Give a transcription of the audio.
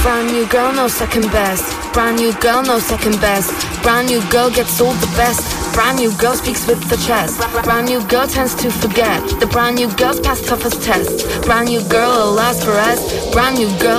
Brand new girl, no second best. Brand new girl, no second best. Brand new girl gets all the best. Brand new girl speaks with the chest. Brand new girl tends to forget. The brand new girl's past toughest tests. Brand new girl will last for us. Brand new girl